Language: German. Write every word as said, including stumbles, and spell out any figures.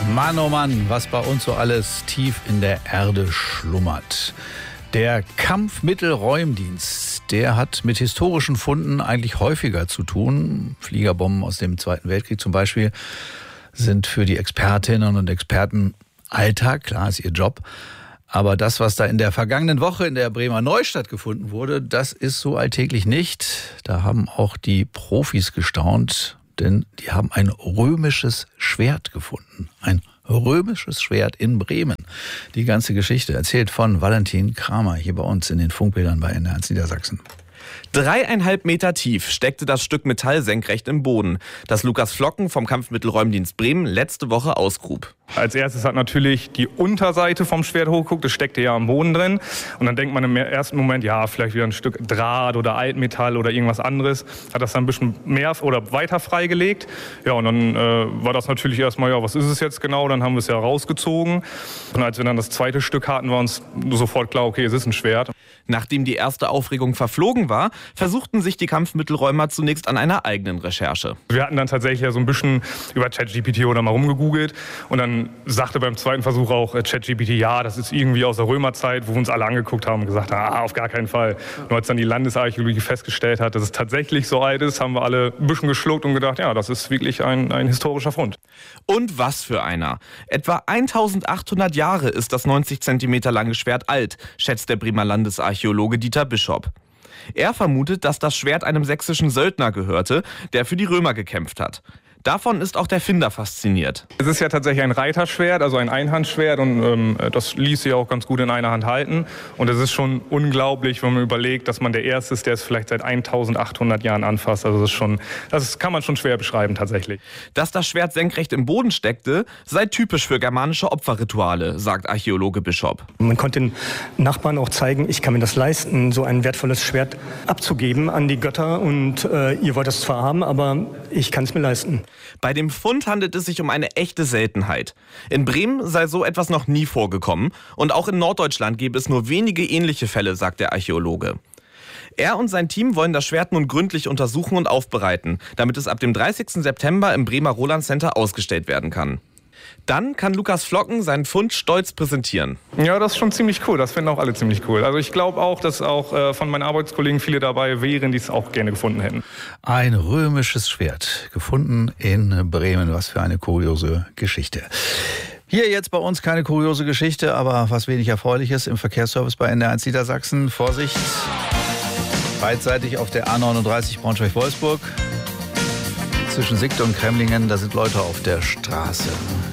Mann, oh Mann, was bei uns so alles tief in der Erde schlummert. Der Kampfmittelräumdienst, der hat mit historischen Funden eigentlich häufiger zu tun. Fliegerbomben aus dem Zweiten Weltkrieg zum Beispiel sind für die Expertinnen und Experten Alltag, klar ist ihr Job. Aber das, was da in der vergangenen Woche in der Bremer Neustadt gefunden wurde, das ist so alltäglich nicht. Da haben auch die Profis gestaunt, denn die haben ein römisches Schwert gefunden. Ein römisches Schwert in Bremen. Die ganze Geschichte erzählt von Valentin Kramer hier bei uns in den Funkbildern bei N D R eins Niedersachsen. Dreieinhalb Meter tief steckte das Stück Metall senkrecht im Boden, das Lukas Flocken vom Kampfmittelräumdienst Bremen letzte Woche ausgrub. Als erstes hat natürlich die Unterseite vom Schwert hochgeguckt, das steckte ja am Boden drin. Und dann denkt man im ersten Moment, ja, vielleicht wieder ein Stück Draht oder Altmetall oder irgendwas anderes. Hat das dann ein bisschen mehr oder weiter freigelegt. Ja, und dann äh, war das natürlich erstmal, ja, was ist es jetzt genau? Dann haben wir es ja rausgezogen. Und als wir dann das zweite Stück hatten, war uns sofort klar, okay, es ist ein Schwert. Nachdem die erste Aufregung verflogen war, versuchten sich die Kampfmittelräumer zunächst an einer eigenen Recherche. Wir hatten dann tatsächlich ja so ein bisschen über ChatGPT oder mal rumgegoogelt und dann sagte beim zweiten Versuch auch ChatGPT, ja, das ist irgendwie aus der Römerzeit, wo wir uns alle angeguckt haben und gesagt haben, ah, auf gar keinen Fall. Nur als dann die Landesarchäologie festgestellt hat, dass es tatsächlich so alt ist, haben wir alle ein bisschen geschluckt und gedacht, ja, das ist wirklich ein, ein historischer Fund. Und was für einer. Etwa eintausendachthundert Jahre ist das neunzig Zentimeter lange Schwert alt, schätzt der Bremer Landesarchäologe Dieter Bischof. Er vermutet, dass das Schwert einem sächsischen Söldner gehörte, der für die Römer gekämpft hat. Davon ist auch der Finder fasziniert. Es ist ja tatsächlich ein Reiterschwert, also ein Einhandschwert und ähm, das ließ sich auch ganz gut in einer Hand halten. Und es ist schon unglaublich, wenn man überlegt, dass man der Erste ist, der es vielleicht seit eintausendachthundert Jahren anfasst. Also das ist schon, das kann man schon schwer beschreiben tatsächlich. Dass das Schwert senkrecht im Boden steckte, sei typisch für germanische Opferrituale, sagt Archäologe Bischof. Man konnte den Nachbarn auch zeigen, ich kann mir das leisten, so ein wertvolles Schwert abzugeben an die Götter. Und äh, ihr wollt es zwar haben, aber ich kann es mir leisten. Bei dem Fund handelt es sich um eine echte Seltenheit. In Bremen sei so etwas noch nie vorgekommen und auch in Norddeutschland gäbe es nur wenige ähnliche Fälle, sagt der Archäologe. Er und sein Team wollen das Schwert nun gründlich untersuchen und aufbereiten, damit es ab dem dreißigsten September im Bremer Roland Center ausgestellt werden kann. Dann kann Lukas Flocken seinen Fund stolz präsentieren. Ja, das ist schon ziemlich cool. Das finden auch alle ziemlich cool. Also ich glaube auch, dass auch äh, von meinen Arbeitskollegen viele dabei wären, die es auch gerne gefunden hätten. Ein römisches Schwert, gefunden in Bremen. Was für eine kuriose Geschichte. Hier jetzt bei uns keine kuriose Geschichte, aber was wenig Erfreuliches im Verkehrsservice bei N D R eins Niedersachsen. Vorsicht, beidseitig auf der A neununddreißig Braunschweig-Wolfsburg. Zwischen Sickte und Kremlingen, da sind Leute auf der Straße.